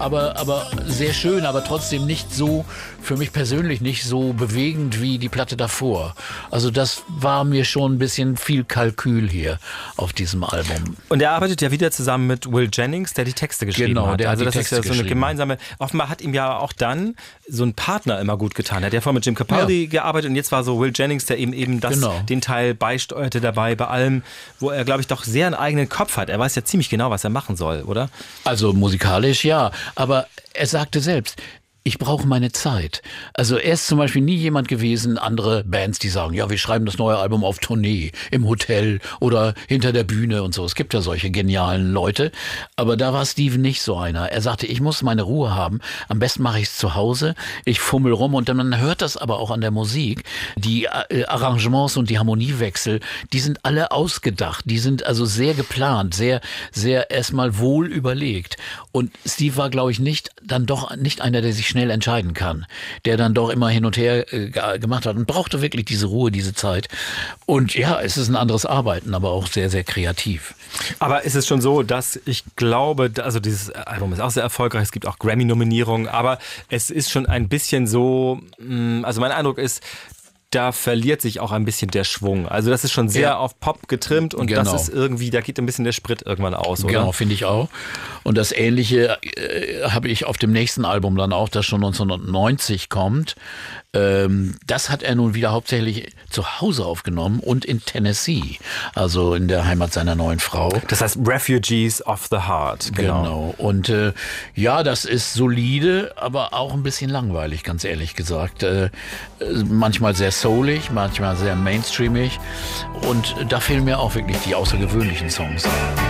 aber sehr schön, aber trotzdem nicht so, für mich persönlich nicht so bewegend wie die Platte davor. Also das war mir schon ein bisschen viel Kalkül hier auf diesem Album. Und er arbeitet ja wieder zusammen mit Will Jennings, der die Texte geschrieben hat. Der also hat das ist ja so eine gemeinsame, offenbar hat ihm ja auch dann so ein Partner immer gut getan. Er hat ja vorher mit Jim Capaldi gearbeitet und jetzt war so Will Jennings, der eben den Teil beisteuerte dabei bei allem, wo er, glaube ich, doch sehr einen eigenen Kopf hat. Er weiß ja ziemlich genau, was er machen soll, oder? Also musikalisch ja, aber er sagte selbst, ich brauche meine Zeit. Also er ist zum Beispiel nie jemand gewesen, andere Bands, die sagen, ja, wir schreiben das neue Album auf Tournee, im Hotel oder hinter der Bühne und so. Es gibt ja solche genialen Leute, aber da war Steven nicht so einer. Er sagte, ich muss meine Ruhe haben, am besten mache ich es zu Hause, ich fummel rum und dann hört das aber auch an der Musik. Die Arrangements und die Harmoniewechsel, die sind alle ausgedacht, die sind also sehr geplant, sehr, sehr erstmal wohl überlegt. Und Steve war, glaube ich, nicht einer, der sich schnell entscheiden kann, der dann doch immer hin und her gemacht hat und brauchte wirklich diese Ruhe, diese Zeit. Und ja, es ist ein anderes Arbeiten, aber auch sehr, sehr kreativ. Aber ist es schon so, dass ich glaube, also dieses Album ist auch sehr erfolgreich, es gibt auch Grammy-Nominierungen, aber es ist schon ein bisschen so, also mein Eindruck ist, da verliert sich auch ein bisschen der Schwung. Also das ist schon sehr auf Pop getrimmt und das ist irgendwie, da geht ein bisschen der Sprit irgendwann aus, oder? Genau, finde ich auch. Und das Ähnliche habe ich auf dem nächsten Album dann auch, das schon 1990 kommt. Das hat er nun wieder hauptsächlich zu Hause aufgenommen und in Tennessee, also in der Heimat seiner neuen Frau. Das heißt Refugees of the Heart. Genau. Und ja, das ist solide, aber auch ein bisschen langweilig, ganz ehrlich gesagt. Manchmal sehr soulig, manchmal sehr mainstreamig und da fehlen mir auch wirklich die außergewöhnlichen Songs.